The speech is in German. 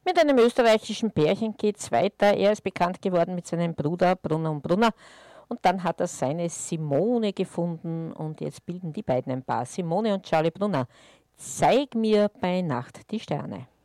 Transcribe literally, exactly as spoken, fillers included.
Mit einem österreichischen Pärchen geht es weiter. Er ist bekannt geworden mit seinem Bruder Brunner und Brunner. Und dann hat er seine Simone gefunden und jetzt bilden die beiden ein Paar. Simone und Charlie Brunner. Zeig mir bei Nacht die Sterne.